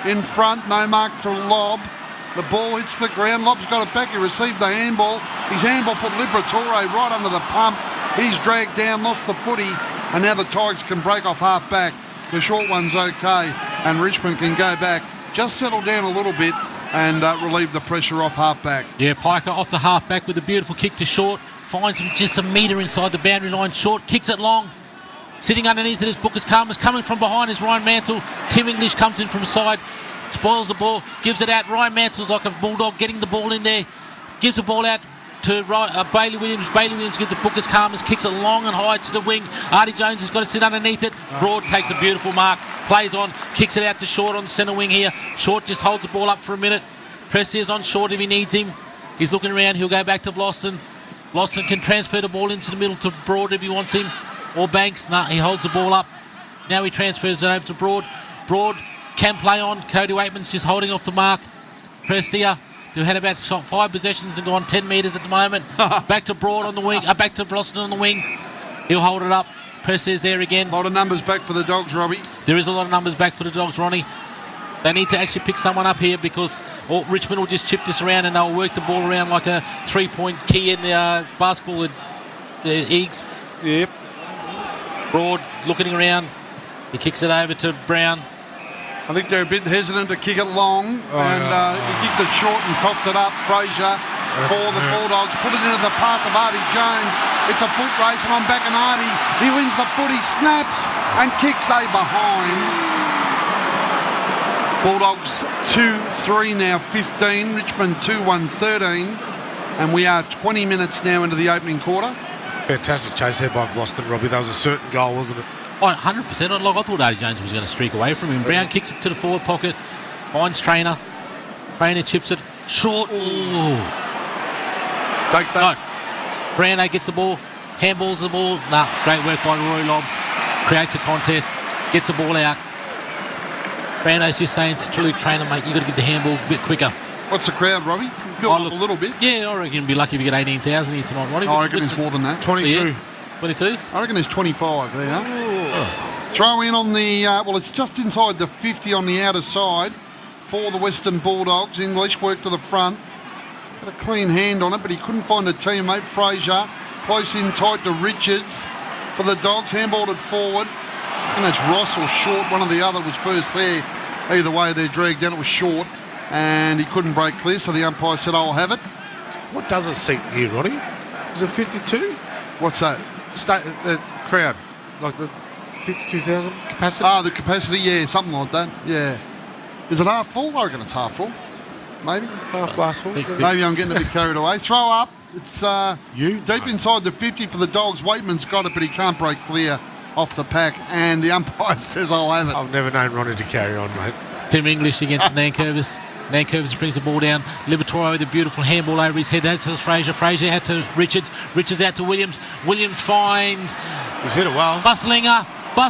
in front. No mark to Lob. The ball hits the ground. Lob's got it back. He received the handball. His handball put Liberatore right under the pump. He's dragged down, lost the footy, and now the Tigers can break off half back. The short one's okay, and Richmond can go back, just settle down a little bit and relieve the pressure off half back. Yeah, Piker off the half back with a beautiful kick to Short. Finds him just a metre inside the boundary line. Short kicks it long. Sitting underneath it is Booker's Karmas. Coming from behind is Ryan Mantle. Tim English comes in from side. Spoils the ball. Gives it out. Ryan Mantle's like a bulldog getting the ball in there. Gives the ball out to Bailey Williams. Bailey Williams gives it Booker's Karmas. Kicks it long and high to the wing. Artie Jones has got to sit underneath it. Broad takes a beautiful mark. Plays on. Kicks it out to Short on the centre wing here. Short just holds the ball up for a minute. Pressier's on Short if he needs him. He's looking around. He'll go back to Vlauston. Vlauston can transfer the ball into the middle to Broad if he wants him. Or Banks. Nah, he holds the ball up. Now he transfers it over to Broad. Broad can play on. Cody Waitman's just holding off the mark. Prestia, who had about 5 possessions and gone 10 metres at the moment. Back to Broad on the wing. Back to Vlauston on the wing. He'll hold it up. Prestia's there again. A lot of numbers back for the Dogs, Robbie. There is a lot of numbers back for the Dogs, Ronnie. They need to actually pick someone up here because Richmond will just chip this around and they'll work the ball around like a 3-point key in the basketball at the Eagles. Yep. Broad looking around. He kicks it over to Brown. I think they're a bit hesitant to kick it long. He kicked it short and coughed it up. Fraser for the Bulldogs. Put it into the path of Artie Jones. It's a foot race and I'm back in Artie. He wins the footy, snaps and kicks a behind. Bulldogs 2-3 now, 15. Richmond 2-1, 13. And we are 20 minutes now into the opening quarter. Fantastic chase there by Vlauston, Robbie. That was a certain goal, wasn't it? Oh, 100%. I thought Artie Jones was going to streak away from him. Brown kicks it to the forward pocket. Finds Trainer. Trainer chips it short. Ooh. Take that. No. Brown gets the ball. Handballs the ball. Great work by Rory Lobb. Creates a contest. Gets the ball out. Brown's just saying to Luke Trainer, mate, you've got to give the handball a bit quicker. What's the crowd, Robbie? Build up a little bit. Yeah, I reckon you'd be lucky if you get 18,000 here tonight, Ronnie. I reckon there's more than that. 22. Yeah. 22? I reckon there's 25 there. Oh. Throw in on the, it's just inside the 50 on the outer side for the Western Bulldogs. English work to the front. Got a clean hand on it, but he couldn't find a teammate. Fraser close in tight to Richards for the Dogs. Handballed it forward. And that's Ross or Short. One or the other was first there. Either way, they're dragged down. It was Short. And he couldn't break clear, so the umpire said, I'll have it. What does it seat here, Ronnie? Is it 52? What's that? The crowd, like the 52,000 capacity? The capacity, yeah, something like that, yeah. Is it half full? I reckon it's half full. Maybe. Half glass full. Maybe I'm getting a bit carried away. Throw up. It's deep inside the 50 for the Dogs. Waitman's got it, but he can't break clear off the pack, and the umpire says, I'll have it. I've never known Ronnie to carry on, mate. Tim English against Nankervis. Nankervis brings the ball down. Liberatore with a beautiful handball over his head. That's to Fraser. Fraser out to Richards. Richards out to Williams. Williams finds. He's hit it well. Bustlinger.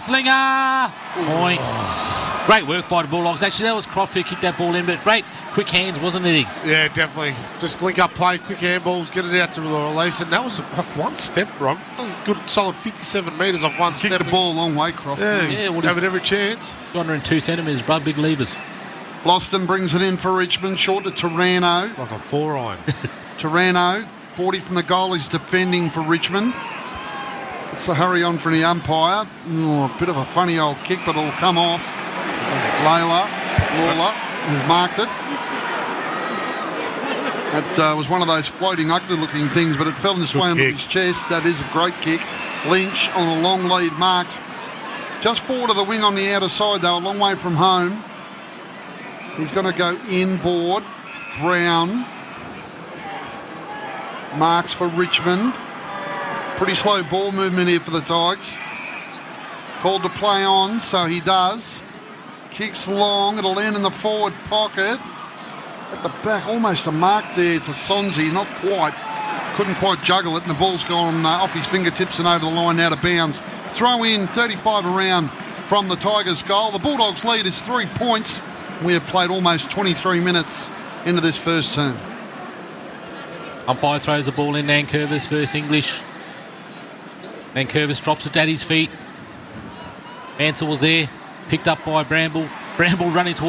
Point. Oh. Great work by the Bulldogs. Actually, that was Croft who kicked that ball in, but great quick hands, wasn't it, Iggs? Yeah, definitely. Just link up play, quick handballs, get it out to release. And that was off one step, Ron. That was a good, solid 57 metres off one step. Kicked the ball a long way, Croft. Yeah, well, have it every chance. 202 centimetres, bro. Big levers. Vlauston brings it in for Richmond, short to Taranto. Like a 4-iron. Taranto, 40 from the goal, is defending for Richmond. It's the hurry on from the umpire. A bit of a funny old kick, but it'll come off. Lawler has marked it. That was one of those floating ugly looking things, but it fell in the sway onto his chest. That is a great kick. Lynch on a long lead marks. Just forward of the wing on the outer side, though, a long way from home. He's going to go inboard. Brown marks for Richmond. Pretty slow ball movement here for the Tigers. Called to play on, so he does. Kicks long, it'll land in the forward pocket. At the back, almost a mark there to Sonzi, not quite. Couldn't quite juggle it, and the ball's gone off his fingertips and over the line, out of bounds. Throw in, 35 around from the Tigers' goal. The Bulldogs' lead is 3 points. We have played almost 23 minutes into this first term. Umpire throws the ball in. Nankervis versus English. Nankervis drops it at his feet. Ansell was there, picked up by Bramble. Bramble running towards